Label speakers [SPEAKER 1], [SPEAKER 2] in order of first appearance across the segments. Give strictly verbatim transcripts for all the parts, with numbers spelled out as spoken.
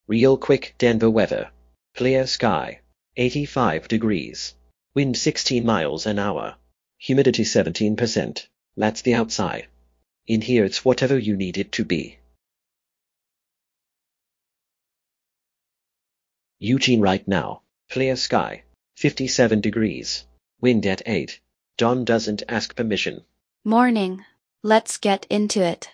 [SPEAKER 1] Real quick Denver weather. Clear sky. eighty-five degrees. Wind sixteen miles an hour. Humidity seventeen percent. That's the outside. In here it's whatever you need it to be. Eugene right now. Clear sky. fifty-seven degrees. Wind at eight. Don doesn't ask permission.
[SPEAKER 2] Morning. Let's get into it.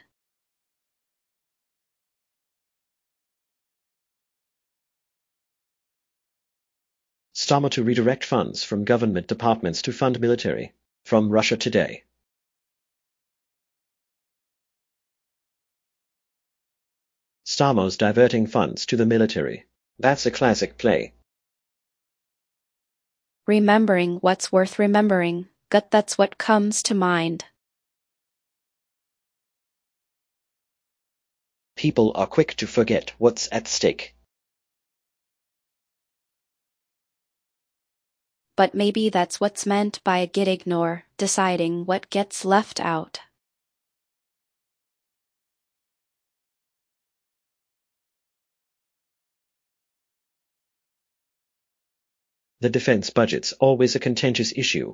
[SPEAKER 1] Starmer to redirect funds from government departments to fund military. From Russia Today. Starmer's diverting funds to the military. That's a classic play.
[SPEAKER 2] Remembering what's worth remembering. Gut, that's what comes to mind.
[SPEAKER 1] People are quick to forget what's at stake.
[SPEAKER 2] But maybe that's what's meant by a git ignore, deciding what gets left out.
[SPEAKER 1] The defense budget's always a contentious issue.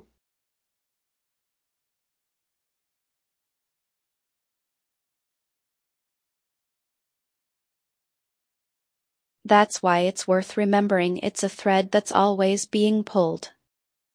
[SPEAKER 2] That's why it's worth remembering it's a thread that's always being pulled.